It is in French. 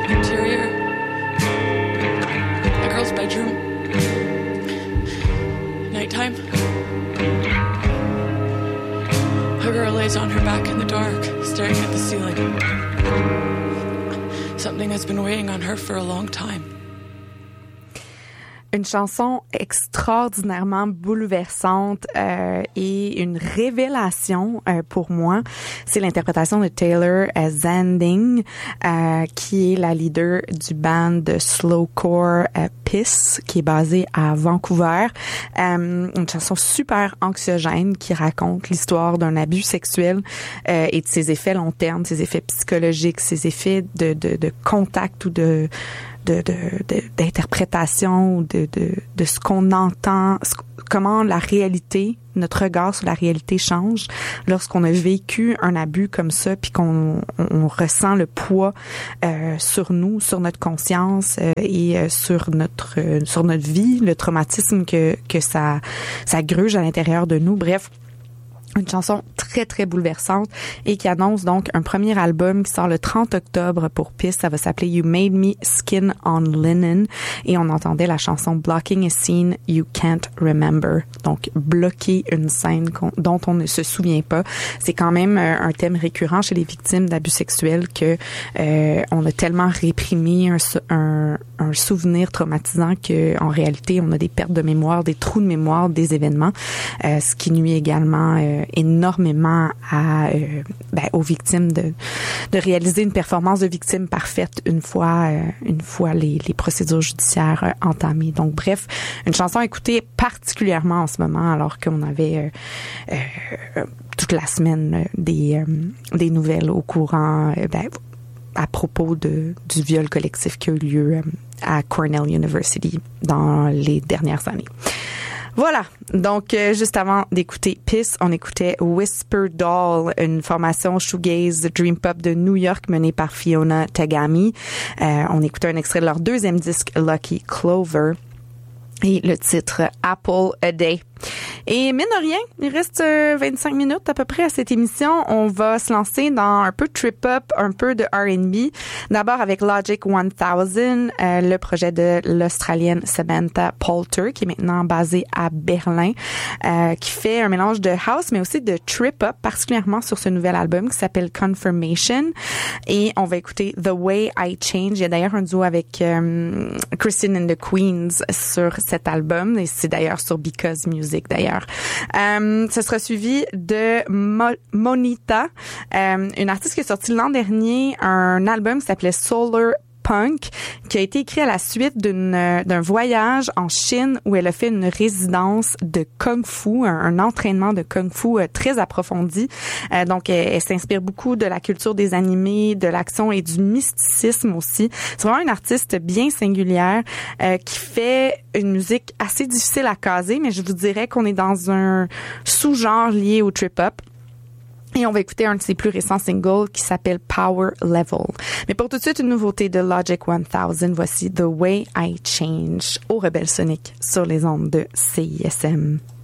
Interior. A girl's bedroom. Nighttime. A girl lays on her back in the dark, staring at the ceiling. Something has been weighing on her for a long time. Une chanson extraordinairement bouleversante et une révélation pour moi. C'est l'interprétation de Taylor Zanding, qui est la leader du band de slowcore Piss, qui est basé à Vancouver. Une chanson super anxiogène qui raconte l'histoire d'un abus sexuel et de ses effets long terme, ses effets psychologiques, ses effets de contact ou d'interprétation ou de ce qu'on entend, comment la réalité, notre regard sur la réalité change lorsqu'on a vécu un abus comme ça, puis qu'on ressent le poids sur nous, sur notre conscience et sur notre vie, le traumatisme que ça gruge à l'intérieur de nous. Bref, une chanson très, très bouleversante et qui annonce donc un premier album qui sort le 30 octobre pour Piss. Ça va s'appeler You Made Me Skin on Linen et on entendait la chanson Blocking a Scene You Can't Remember. Donc, bloquer une scène dont on ne se souvient pas. C'est quand même un thème récurrent chez les victimes d'abus sexuels que on a tellement réprimé un souvenir traumatisant que en réalité, on a des pertes de mémoire, des trous de mémoire des événements, ce qui nuit également énormément aux victimes de réaliser une performance de victime parfaite une fois les procédures judiciaires entamées. Donc bref, une chanson écoutée particulièrement en ce moment alors qu'on avait toute la semaine des nouvelles au courant à propos du viol collectif qui a eu lieu à Cornell University dans les dernières années. Voilà. Donc, juste avant d'écouter Piss, on écoutait Whisper Doll, une formation shoegaze dream pop de New York menée par Fiona Tagami. On écoutait un extrait de leur deuxième disque, Lucky Clover. Et le titre Apple a Day. Et mine de rien, il reste 25 minutes à peu près à cette émission. On va se lancer dans un peu de trip-hop, un peu de R&B. D'abord avec Logic 1000, le projet de l'Australienne Samantha Poulter, qui est maintenant basée à Berlin, qui fait un mélange de house, mais aussi de trip-hop, particulièrement sur ce nouvel album qui s'appelle Confirmation. Et on va écouter The Way I Change. Il y a d'ailleurs un duo avec Christine and the Queens sur cet album, et c'est d'ailleurs sur Because Music d'ailleurs. Ce sera suivi de Monita, une artiste qui a sorti l'an dernier un album qui s'appelait Solar Punk, qui a été écrit à la suite d'un voyage en Chine où elle a fait une résidence de Kung Fu, un entraînement de Kung Fu très approfondi. Donc, elle s'inspire beaucoup de la culture des animés, de l'action et du mysticisme aussi. C'est vraiment une artiste bien singulière qui fait une musique assez difficile à caser, mais je vous dirais qu'on est dans un sous-genre lié au trip-hop. Et on va écouter un de ses plus récents singles qui s'appelle Power Level. Mais pour tout de suite, une nouveauté de Logic 1000. Voici The Way I Change au Rebelle Sonic sur les ondes de CISM.